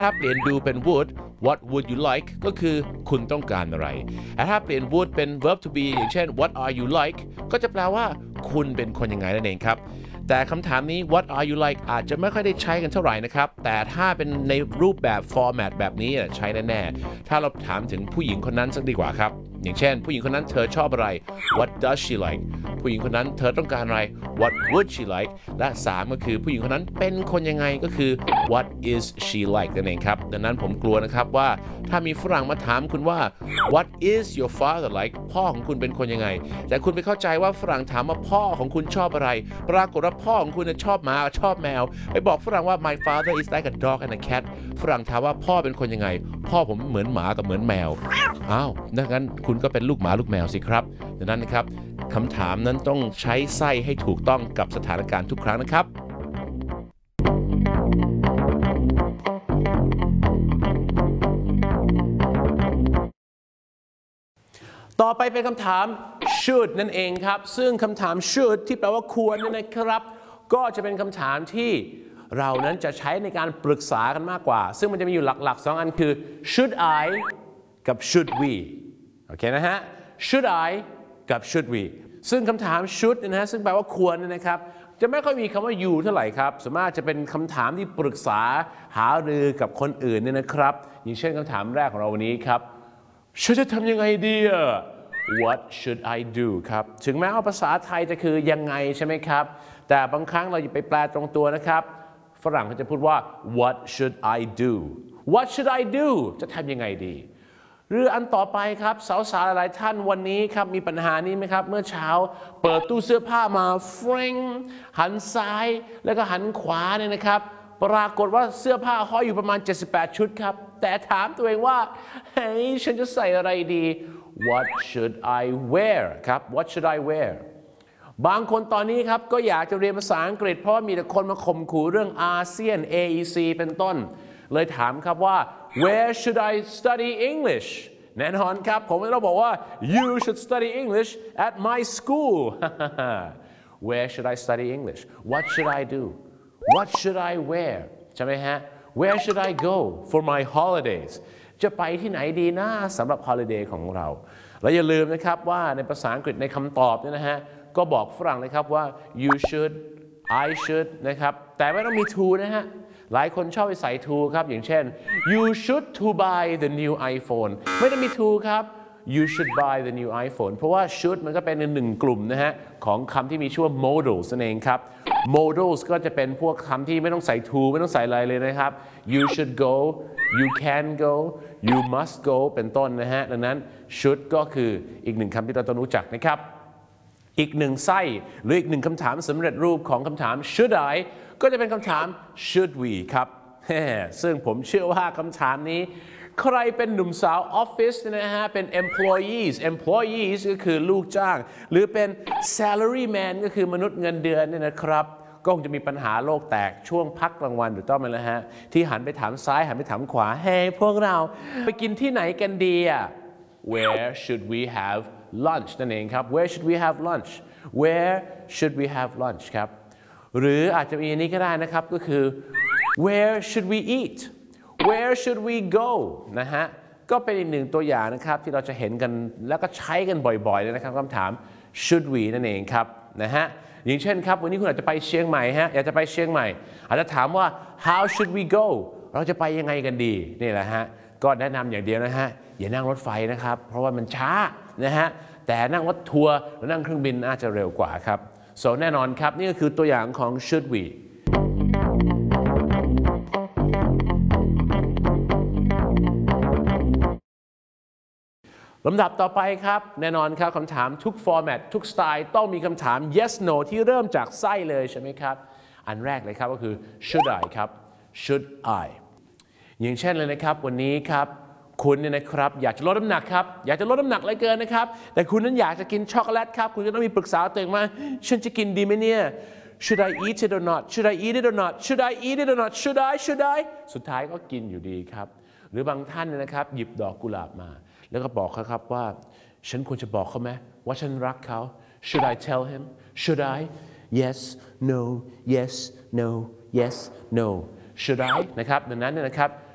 ถ้าเปลี่ยน do เป็น would what would you like ก็คือคุณต้องการอะไรแต่ถ้าเปลี่ยน would เป็น verb to be อย่างเช่น what are you like ก็จะแปลว่าคุณเป็นคนยังไงนั่นเองครับแต่คำถามนี้ what are you like อาจจะไม่ค่อยได้ใช้กันเท่าไหร่นะครับแต่ถ้าเป็นในรูปแบบ format แบบนี้ใช้แน่ๆถ้าเราถามถึงผู้หญิงคนนั้นสักดีกว่าครับอย่างเช่นผู้หญิงคนนั้นเธอชอบอะไร what does she like ผู้หญิงคนนั้นเธอต้องการอะไร what would she like และ3ก็คือผู้หญิงคนนั้นเป็นคนยังไงก็คือ what is she like นั่นเองครับดังนั้นผมกลัวนะครับว่าถ้ามีฝรั่งมาถามคุณว่า what is your father like พ่อของคุณเป็นคนยังไงแต่คุณไปเข้าใจว่าฝรั่งถามว่าพ่อของคุณชอบอะไรปรากฏว่าพ่อของคุณชอบหมาชอบแมวไปบอกฝรั่งว่า my father is like a dog and a cat ฝรั่งถามว่าพ่อเป็นคนยังไงพ่อผมเหมือนหมากับเหมือนแมวอ้าวดังนั้นคุณก็เป็นลูกหมาลูกแมวสิครับดังนั้นนะครับคำถามนั้นต้องใช้ไส้ให้ถูกต้องกับสถานการณ์ทุกครั้งนะครับต่อไปเป็นคำถาม should นั่นเองครับซึ่งคำถาม should ที่แปลว่าควรนั่นนะครับก็จะเป็นคำถามที่เรานั้นจะใช้ในการปรึกษากันมากกว่าซึ่งมันจะมีอยู่หลักๆ2อันคือ should I กับ should we โอเคนะฮะ should I กับ should we ซึ่งคำถาม should นะฮะซึ่งแปลว่าควรนะครับจะไม่ค่อยมีคำว่า you เท่าไหร่ครับส่วนมากจะเป็นคำถามที่ปรึกษาหารือกับคนอื่นเนี่ยนะครับอย่างเช่นคำถามแรกของเราวันนี้ครับฉันจะทำยังไงดีWhat should I do ครับถึงแม้ว่าภาษาไทยจะคือยังไงใช่ไหมครับแต่บางครั้งเราอย่าไปแปลตรงตัวนะครับฝรั่งเขาจะพูดว่า What should I do What should I do จะทำยังไงดีหรืออันต่อไปครับสาวๆหลายท่านวันนี้ครับมีปัญหานี้ไหมครับเมื่อเช้าเปิดตู้เสื้อผ้ามาเฟรงหันซ้ายแล้วก็หันขวาเนี่ยนะครับปรากฏว่าเสื้อผ้าห้อยอยู่ประมาณ78ชุดครับแต่ถามตัวเองว่าเฮ้ยฉันจะใส่อะไรดี What should I wear ครับ What should I wear บางคนตอนนี้ครับก็อยากจะเรียนภาษาอังกฤษเพราะมีแต่คนมาข่มขู่เรื่องอาเซียน AEC เป็นต้นเลยถามครับว่า Where should I study English แน่นอนครับผมต้องบอกว่า You should study English at my school Where should I study English What should I do What should I wear ใช่ไหมฮะ Where should I go for my holidays จะไปที่ไหนดีนะสำหรับ holiday ของเราและอย่าลืมนะครับว่าในภาษาอังกฤษในคำตอบเนี่ยนะฮะก็บอกฝรั่งนะครับว่า you should I should นะครับแต่ไม่ต้องมี to นะฮะหลายคนชอบไปใส่ to ครับอย่างเช่น you should to buy the new iPhone ไม่ต้องมี to ครับ you should buy the new iPhone เพราะว่า should มันก็เป็นหนึ่งกลุ่มนะฮะของคำที่มีชื่อว่า modals นั่นเองครับ modals ก็จะเป็นพวกคำที่ไม่ต้องใส่ to ไม่ต้องใส่อะไรเลยนะครับ you should go you can go you must go เป็นต้นนะฮะดังนั้น should ก็คืออีกหนึ่งคำที่เราต้องรู้จักนะครับอีกหนึ่งไส้หรืออีกหนึ่งคำถามสำเร็จรูปของคำถาม should I ก็จะเป็นคำถาม should we ครับซึ่งผมเชื่อว่าคำถามนี้ใครเป็นหนุ่มสาวออฟฟิศนะฮะเป็น employees ก็คือลูกจ้างหรือเป็น salary man ก็คือมนุษย์เงินเดือนเนี่ยนะครับก็คงจะมีปัญหาโลกแตกช่วงพักกลางวันหรือต้องไหมล่ะฮะที่หันไปถามซ้ายหันไปถามขวาเฮ้พวกเราไปกินที่ไหนกันดีWhere should we have lunch นั่นเองครับ Where should we have lunch Where should we have lunch ครับหรืออาจจะมีอันนี้ก็ได้นะครับก็คือ Where should we eat Where should we go นะฮะก็เป็นอีกหนึ่งตัวอย่างนะครับที่เราจะเห็นกันแล้วก็ใช้กันบ่อยๆเลยนะครับคำถาม should we นั่นเองครับนะฮะอย่างเช่นครับวันนี้คุณอาจจะไปเชียงใหม่ฮะอยากจะไปเชียงใหม่อาจจะถามว่า how should we go เราจะไปยังไงกันดีนี่แหละฮะก็แนะนำอย่างเดียวนะฮะอย่านั่งรถไฟนะครับเพราะว่ามันช้านะฮะแต่นั่งรถทัวร์หรือนั่งเครื่องบินอาจจะเร็วกว่าครับแน่นอนครับนี่ก็คือตัวอย่างของ should weลำดับต่อไปครับแน่นอนครับคำถามทุก format ทุกสไตล์ต้องมีคำถาม yes no ที่เริ่มจากไส้เลยใช่ไหมครับอันแรกเลยครับก็คือ should I ครับ should I อย่างเช่นเลยนะครับวันนี้ครับคุณเนี่ยนะครับอยากจะลดน้ำหนักครับอยากจะลดน้ำหนักเลยเกินนะครับแต่คุณนั้นอยากจะกินช็อกโกแลตครับคุณจะต้องมีปรึกษาตัวเองว่าฉันจะกินดีไหมเนี่ย should I eat it or not should I eat it or not should I eat it or not should I สุดท้ายก็กินอยู่ดีครับหรือบางท่านนะครับหยิบดอกกุหลาบมาแล้วก็บอกเขาครับว่าฉันควรจะบอกเขาไหมว่าฉันรักเขา should I tell him should I yes no yes no yes no should I นะครับดังนั้นนะครับ